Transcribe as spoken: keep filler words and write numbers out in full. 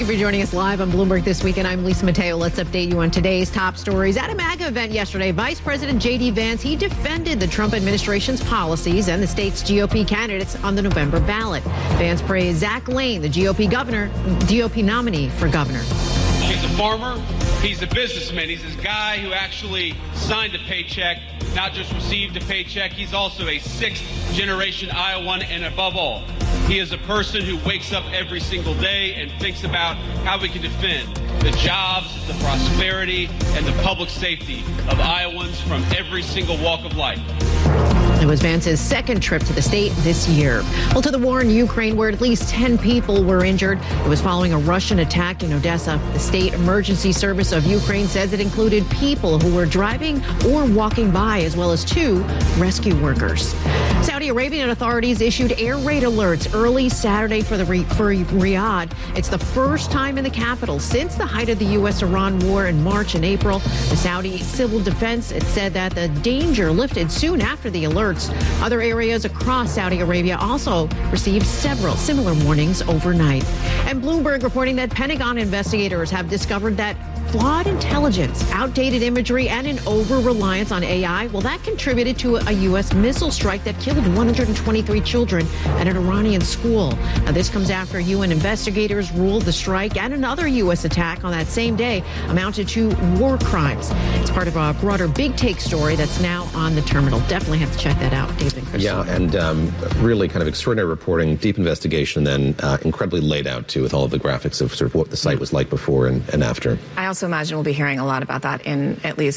you for joining us live on Bloomberg This Weekend. I'm Lisa Mateo. Let's update you on today's top stories. At a MAGA event yesterday, Vice President J D. Vance, he defended the Trump administration's policies and the state's G O P candidates on the November ballot. Vance praised Zach Lane, the G O P governor, G O P nominee for governor. He's a farmer. He's a businessman. He's this guy who actually signed a paycheck, not just received a paycheck. He's also a sixth-generation Iowan, and above all, he is a person who wakes up every single day and thinks about how we can defend the jobs, the prosperity, and the public safety of Iowans from every single walk of life. It was Vance's second trip to the state this year. Well, to the war in Ukraine, where at least ten people were injured. It was following a Russian attack in Odessa. The State Emergency Service of Ukraine says it included people who were driving or walking by, as well as two rescue workers. Saudi Arabian authorities issued air raid alerts early Saturday for the for Riyadh. It's the first time in the capital since the height of the U S Iran war in March and April. The Saudi Civil Defense it said that the danger lifted soon after the alert. Other areas across Saudi Arabia also received several similar warnings overnight. And Bloomberg reporting that Pentagon investigators have discovered that flawed intelligence, outdated imagery, and an over-reliance on A I, well, that contributed to a U S missile strike that killed one hundred twenty-three children at an Iranian school. Now, this comes after U N investigators ruled the strike and another U S attack on that same day amounted to war crimes. It's part of a broader big take story that's now on the terminal. Definitely have to check that out, David and Chris. Yeah, and um, really kind of extraordinary reporting, deep investigation, and then uh, incredibly laid out, too, with all of the graphics of sort of what the site was like before and, and after. I also imagine we'll be hearing a lot about that in at least